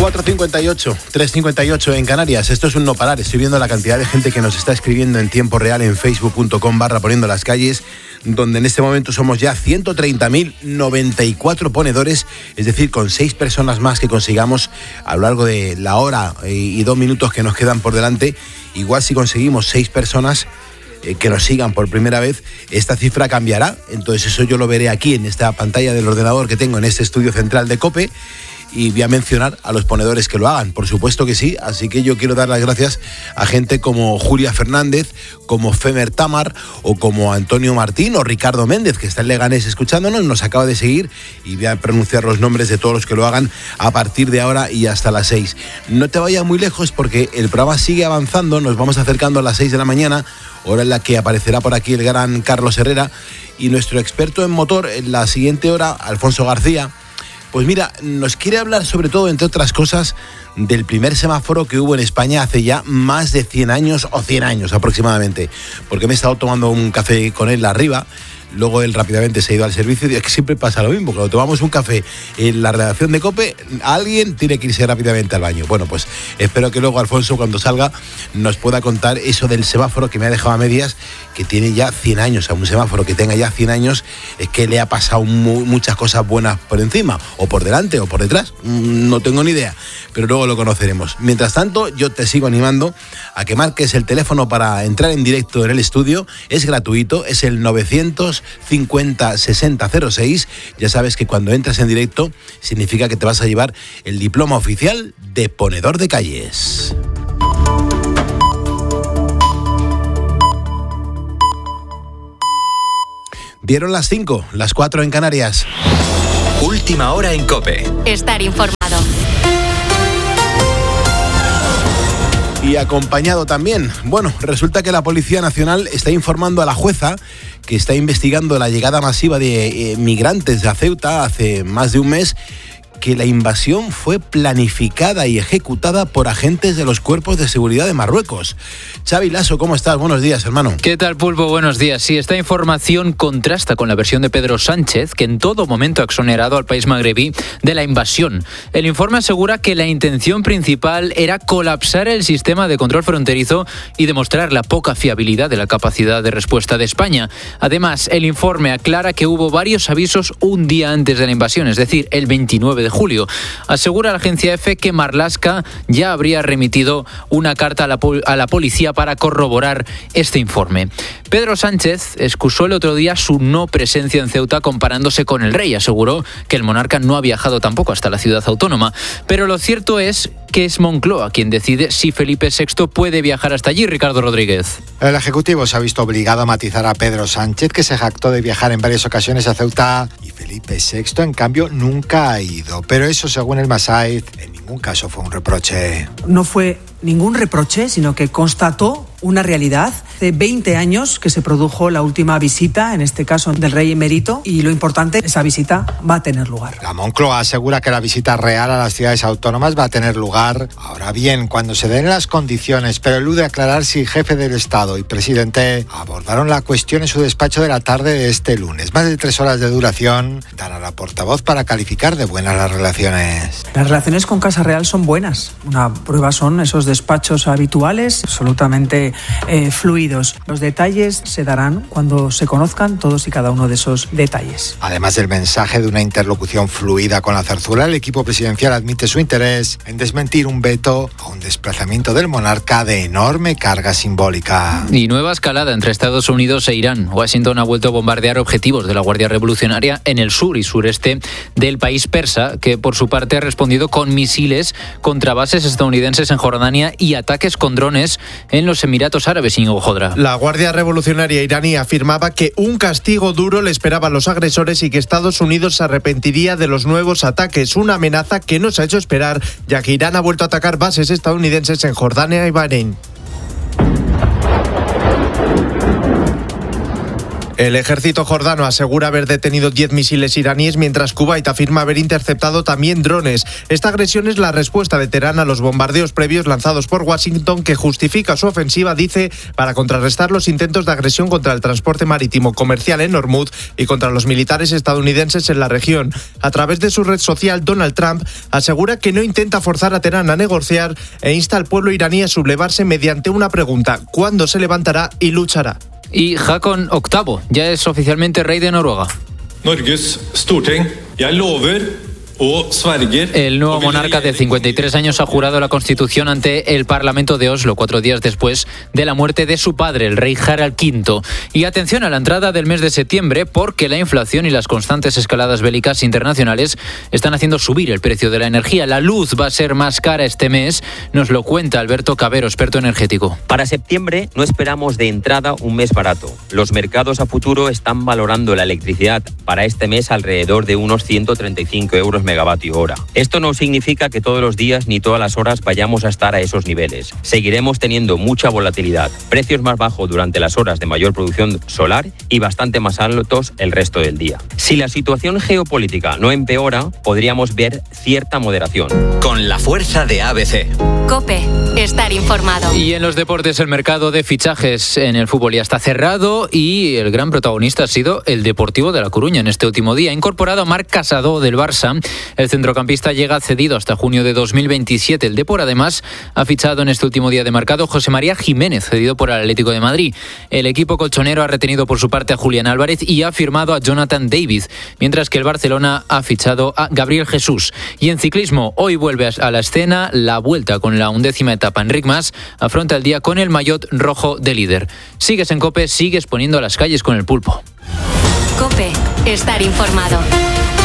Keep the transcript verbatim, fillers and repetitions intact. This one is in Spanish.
cuatro cincuenta y ocho, tres cincuenta y ocho en Canarias. Esto es un no parar. Estoy viendo la cantidad de gente que nos está escribiendo en tiempo real en facebook punto com barra poniendo las calles, donde en este momento somos ya ciento treinta mil noventa y cuatro ponedores, es decir, con seis personas más que consigamos a lo largo de la hora y dos minutos que nos quedan por delante. Igual si conseguimos seis personas eh, que nos sigan por primera vez, esta cifra cambiará. Entonces eso yo lo veré aquí en esta pantalla del ordenador que tengo en este estudio central de COPE. Y voy a mencionar a los ponedores que lo hagan, por supuesto que sí. Así que yo quiero dar las gracias a gente como Julia Fernández, como Femer Tamar o como Antonio Martín o Ricardo Méndez, que está en Leganés escuchándonos, nos acaba de seguir, y voy a pronunciar los nombres de todos los que lo hagan a partir de ahora y hasta las seis. No te vayas muy lejos porque el programa sigue avanzando, nos vamos acercando a las seis de la mañana, hora en la que aparecerá por aquí el gran Carlos Herrera, y nuestro experto en motor en la siguiente hora, Alfonso García. Pues mira, nos quiere hablar sobre todo, entre otras cosas, del primer semáforo que hubo en España hace ya más de cien años, o cien años aproximadamente, porque me he estado tomando un café con él arriba. Luego él rápidamente se ha ido al servicio, y es que siempre pasa lo mismo. Cuando tomamos un café en la redacción de COPE, alguien tiene que irse rápidamente al baño. Bueno, pues espero que luego Alfonso, cuando salga, nos pueda contar eso del semáforo que me ha dejado a medias, que tiene ya cien años. A un semáforo que tenga ya cien años es que le ha pasado mu- muchas cosas buenas por encima, o por delante, o por detrás. No tengo ni idea, pero luego lo conoceremos. Mientras tanto, yo te sigo animando a que marques el teléfono para entrar en directo en el estudio. Es gratuito, es el novecientos cincuenta sesenta cero seis. Ya sabes que cuando entras en directo significa que te vas a llevar el diploma oficial de ponedor de calles. Dieron las cinco, las cuatro en Canarias. Última hora en COPE. Estar informado. Y acompañado también. Bueno, resulta que la Policía Nacional está informando a la jueza que está investigando la llegada masiva de eh, migrantes a Ceuta hace más de un mes, que la invasión fue planificada y ejecutada por agentes de los cuerpos de seguridad de Marruecos. Xavi Lasso, ¿cómo estás? Buenos días, hermano. ¿Qué tal, Pulpo? Buenos días. Sí, esta información contrasta con la versión de Pedro Sánchez, que en todo momento ha exonerado al país magrebí de la invasión. El informe asegura que la intención principal era colapsar el sistema de control fronterizo y demostrar la poca fiabilidad de la capacidad de respuesta de España. Además, el informe aclara que hubo varios avisos un día antes de la invasión, es decir, el veintinueve de julio. Asegura la agencia EFE que Marlaska ya habría remitido una carta a la, pol- a la policía para corroborar este informe. Pedro Sánchez excusó el otro día su no presencia en Ceuta comparándose con el rey. Aseguró que el monarca no ha viajado tampoco hasta la ciudad autónoma. Pero lo cierto es que es Moncloa quien decide si Felipe sexto puede viajar hasta allí. Ricardo Rodríguez. El Ejecutivo se ha visto obligado a matizar a Pedro Sánchez, que se jactó de viajar en varias ocasiones a Ceuta, y Felipe sexto, en cambio, nunca ha ido. Pero eso, según el Masaiz, en ningún caso fue un reproche. No fue ningún reproche, sino que constató una realidad. Hace veinte años que se produjo la última visita, en este caso del rey emérito, y lo importante, esa visita va a tener lugar. La Moncloa asegura que la visita real a las ciudades autónomas va a tener lugar, ahora bien, cuando se den las condiciones, pero elude aclarar si el jefe del Estado y presidente abordaron la cuestión en su despacho de la tarde de este lunes. Más de tres horas de duración dan a la portavoz para calificar de buenas las relaciones. Las relaciones con Casa Real son buenas. Una prueba son esos despachos habituales, absolutamente eh, fluidos. Los detalles se darán cuando se conozcan todos y cada uno de esos detalles. Además del mensaje de una interlocución fluida con la Zarzuela, el equipo presidencial admite su interés en desmentir un veto a un desplazamiento del monarca de enorme carga simbólica. Y nueva escalada entre Estados Unidos e Irán. Washington ha vuelto a bombardear objetivos de la Guardia Revolucionaria en el sur y sureste del país persa, que por su parte ha respondido con misiles contra bases estadounidenses en Jordania y ataques con drones en los Emiratos Árabes, Íñigo Jodra. La Guardia Revolucionaria iraní afirmaba que un castigo duro le esperaba a los agresores y que Estados Unidos se arrepentiría de los nuevos ataques, una amenaza que no se ha hecho esperar, ya que Irán ha vuelto a atacar bases estadounidenses en Jordania y Bahrein. El ejército jordano asegura haber detenido diez misiles iraníes, mientras Kuwait afirma haber interceptado también drones. Esta agresión es la respuesta de Teherán a los bombardeos previos lanzados por Washington, que justifica su ofensiva, dice, para contrarrestar los intentos de agresión contra el transporte marítimo comercial en Hormuz y contra los militares estadounidenses en la región. A través de su red social, Donald Trump asegura que no intenta forzar a Teherán a negociar e insta al pueblo iraní a sublevarse mediante una pregunta: ¿cuándo se levantará y luchará? Y Haakon octavo ya es oficialmente rey de Noruega. Norges Storting, jeg lover. El nuevo monarca de cincuenta y tres años ha jurado la Constitución ante el Parlamento de Oslo cuatro días después de la muerte de su padre, el rey Harald quinto. Y atención a la entrada del mes de septiembre, porque la inflación y las constantes escaladas bélicas internacionales están haciendo subir el precio de la energía. La luz va a ser más cara este mes, nos lo cuenta Alberto Cabero, experto energético. Para septiembre no esperamos de entrada un mes barato. Los mercados a futuro están valorando la electricidad para este mes alrededor de unos ciento treinta y cinco euros megavatio hora. Esto no significa que todos los días ni todas las horas vayamos a estar a esos niveles. Seguiremos teniendo mucha volatilidad, precios más bajos durante las horas de mayor producción solar y bastante más altos el resto del día. Si la situación geopolítica no empeora, podríamos ver cierta moderación. Con la fuerza de A B C. COPE, estar informado. Y en los deportes, el mercado de fichajes en el fútbol ya está cerrado y el gran protagonista ha sido el Deportivo de La Coruña en este último día. Ha incorporado a Marc Casado del Barça. El centrocampista llega cedido hasta junio de dos mil veintisiete. El Depor, además, ha fichado en este último día de mercado José María Jiménez, cedido por el Atlético de Madrid. El equipo colchonero ha retenido por su parte a Julián Álvarez y ha firmado a Jonathan David, mientras que el Barcelona ha fichado a Gabriel Jesús. Y en ciclismo, hoy vuelve a la escena la Vuelta con la undécima etapa. Enric Mas afronta el día con el maillot rojo de líder. Sigues en COPE, sigues poniendo a las calles con el pulpo. COPE, estar informado.